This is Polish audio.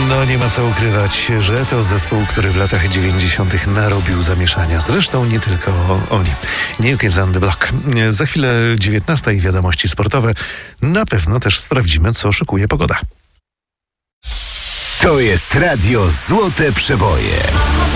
No nie ma co ukrywać, że to zespół, który w latach 90. narobił zamieszania. Zresztą nie tylko oni. New Kids on the Block. Za chwilę 19 i wiadomości sportowe. Na pewno też sprawdzimy, co szykuje pogoda. To jest Radio Złote Przeboje.